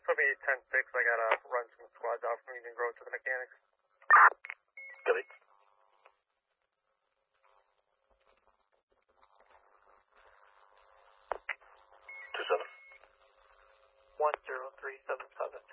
put me 10-6. I gotta run some squads out from Union Grove to the mechanics. Copy. 27. 10377.